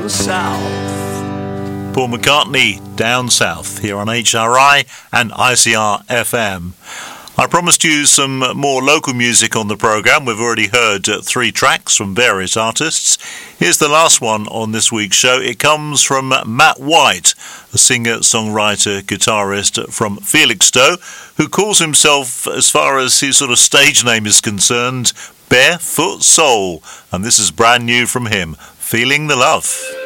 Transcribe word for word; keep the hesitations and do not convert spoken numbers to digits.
South. Paul McCartney, Down South, here on H R I and I C R F M. I promised you some more local music on the programme. We've already heard uh, three tracks from various artists. Here's the last one on this week's show. It comes from Matt White, a singer, songwriter, guitarist from Felixstowe, who calls himself, as far as his sort of stage name is concerned, Barefoot Soul. And this is brand new from him, Feeling the Love.